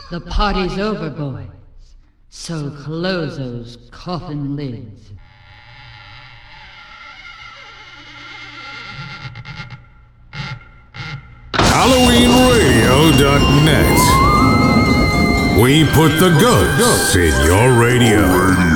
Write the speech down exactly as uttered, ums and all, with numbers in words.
The party's over, boys. So close those coffin lids. Halloween Radio dot net. We put the ghosts in your radio.